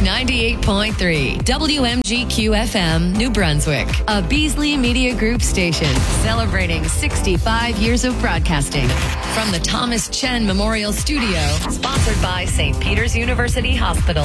98.3 WMGQ FM, New Brunswick, a Beasley Media Group station celebrating 65 years of broadcasting. From the Thomas Chen Memorial Studio, sponsored by St. Peter's University Hospital.